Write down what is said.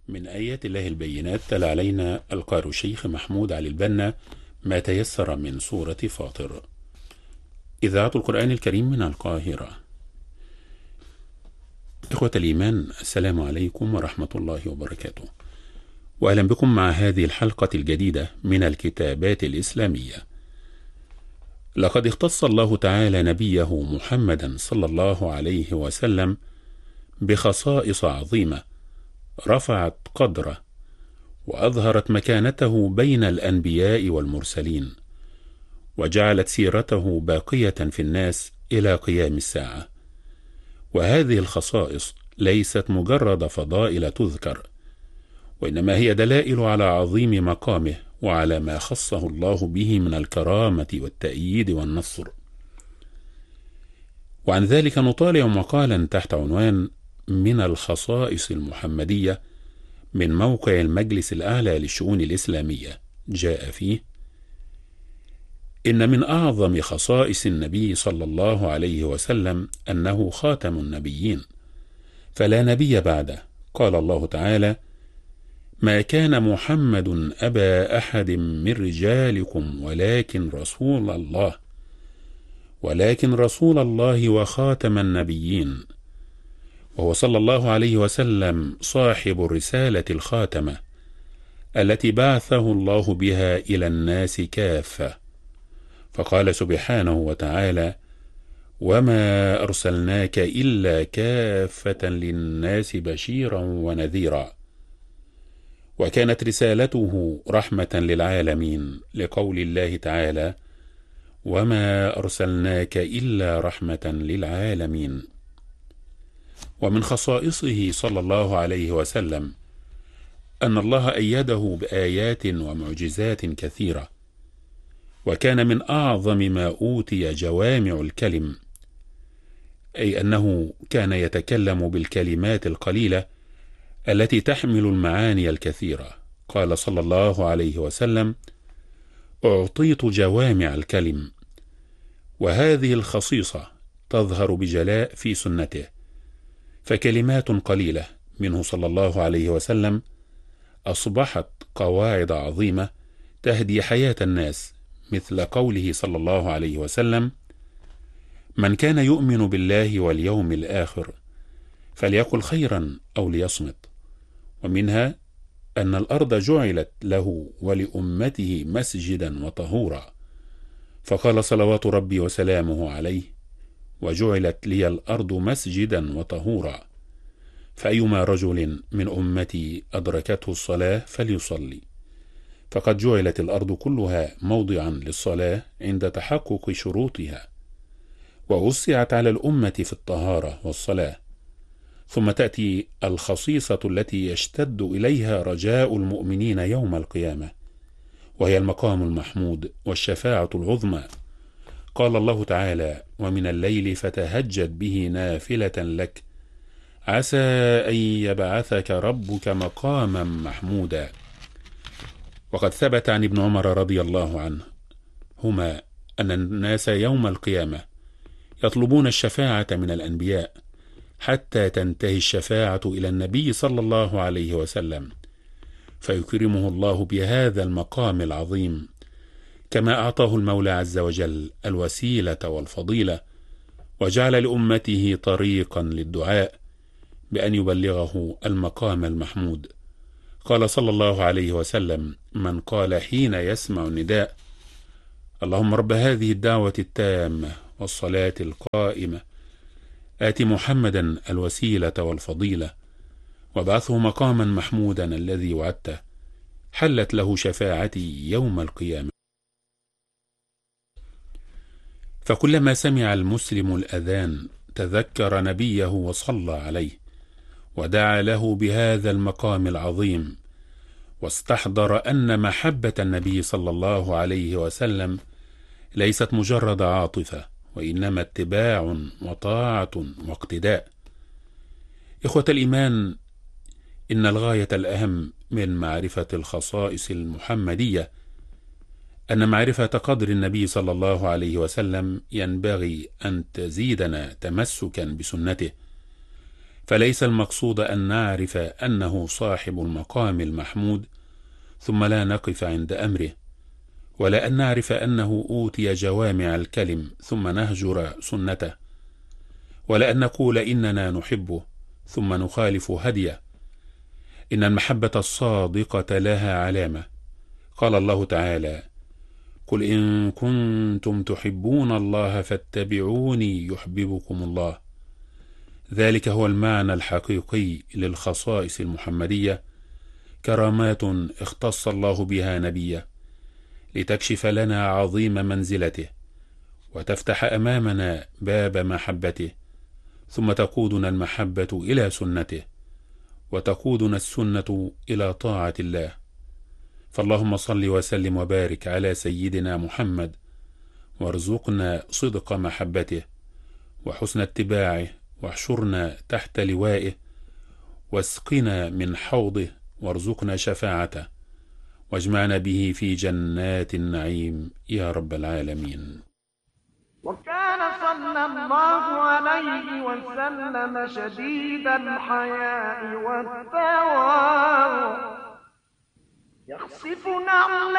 من آيات الله البينات تلا علينا القارئ الشيخ محمود علي البنا ما تيسر من سورة فاطر. إذاعة القرآن الكريم من القاهرة. إخوة الإيمان، السلام عليكم ورحمة الله وبركاته، وأهلا بكم مع هذه الحلقة الجديدة من الكتابات الإسلامية. لقد اختص الله تعالى نبيه محمدا صلى الله عليه وسلم بخصائص عظيمة رفعت قدره وأظهرت مكانته بين الأنبياء والمرسلين، وجعلت سيرته باقية في الناس إلى قيام الساعة. وهذه الخصائص ليست مجرد فضائل تذكر، وإنما هي دلائل على عظيم مقامه وعلى ما خصه الله به من الكرامة والتأييد والنصر. وعن ذلك نطالع مقالا تحت عنوان من الخصائص المحمدية من موقع المجلس الأعلى للشؤون الإسلامية. جاء فيه: إن من أعظم خصائص النبي صلى الله عليه وسلم أنه خاتم النبيين، فلا نبي بعده. قال الله تعالى: ما كان محمد أبا أحد من رجالكم ولكن رسول الله وخاتم النبيين. وهو صلى الله عليه وسلم صاحب الرسالة الخاتمة التي بعثه الله بها إلى الناس كافة. فقال سبحانه وتعالى: وما أرسلناك إلا كافة للناس بشيرا ونذيرا. وكانت رسالته رحمة للعالمين، لقول الله تعالى: وما أرسلناك إلا رحمة للعالمين. ومن خصائصه صلى الله عليه وسلم أن الله أيده بآيات ومعجزات كثيرة، وكان من أعظم ما أوتي جوامع الكلم، أي أنه كان يتكلم بالكلمات القليلة التي تحمل المعاني الكثيرة. قال صلى الله عليه وسلم: أعطيت جوامع الكلم. وهذه الخصيصة تظهر بجلاء في سنته، فكلمات قليلة منه صلى الله عليه وسلم أصبحت قواعد عظيمة تهدي حياة الناس، مثل قوله صلى الله عليه وسلم: من كان يؤمن بالله واليوم الآخر فليقل خيرا أو ليصمت. ومنها أن الأرض جعلت له ولأمته مسجدا وطهورا، فقال صلوات ربي وسلامه عليه: وجعلت لي الأرض مسجدا وطهورا، فأيما رجل من أمتي أدركته الصلاة فليصلي، فقد جعلت الأرض كلها موضعا للصلاة عند تحقق شروطها، ووسعت على الأمة في الطهارة والصلاة. ثم تأتي الخصيصة التي يشتد إليها رجاء المؤمنين يوم القيامة، وهي المقام المحمود والشفاعة العظمى. قال الله تعالى: ومن الليل فتهجد به نافلة لك عسى أن يبعثك ربك مقاما محمودا. وقد ثبت عن ابن عمر رضي الله عنه هما أن الناس يوم القيامة يطلبون الشفاعة من الأنبياء حتى تنتهي الشفاعة إلى النبي صلى الله عليه وسلم، فيكرمه الله بهذا المقام العظيم، كما أعطاه المولى عز وجل الوسيلة والفضيلة، وجعل لأمته طريقا للدعاء بأن يبلغه المقام المحمود. قال صلى الله عليه وسلم: من قال حين يسمع النداء: اللهم رب هذه الدعوة التامة والصلاة القائمة آت محمدا الوسيلة والفضيلة وابعثه مقاما محمودا الذي وعدته، حلت له شفاعتي يوم القيامة. فكلما سمع المسلم الأذان تذكر نبيه وصلى عليه، ودعا له بهذا المقام العظيم، واستحضر أن محبة النبي صلى الله عليه وسلم ليست مجرد عاطفة، وإنما اتباع وطاعة واقتداء. إخوة الإيمان، إن الغاية الأهم من معرفة الخصائص المحمدية أن معرفة قدر النبي صلى الله عليه وسلم ينبغي أن تزيدنا تمسكا بسنته، فليس المقصود أن نعرف أنه صاحب المقام المحمود ثم لا نقف عند أمره، ولا أن نعرف أنه أوتي جوامع الكلم ثم نهجر سنته، ولا أن نقول إننا نحبه ثم نخالف هديه. إن المحبة الصادقة لها علامة، قال الله تعالى: قل إن كنتم تحبون الله فاتبعوني يحببكم الله. ذلك هو المعنى الحقيقي للخصائص المحمدية، كرامات اختص الله بها نبيه لتكشف لنا عظيم منزلته وتفتح أمامنا باب محبته، ثم تقودنا المحبة إلى سنته، وتقودنا السنة إلى طاعة الله. فاللهم صل وسلم وبارك على سيدنا محمد، وارزقنا صدق محبته وحسن اتباعه، واحشرنا تحت لوائه، واسقنا من حوضه، وارزقنا شفاعته، واجمعنا به في جنات النعيم يا رب العالمين. وكان صلى الله عليه وسلم شديد الحياء والتواضع، يخصف نعله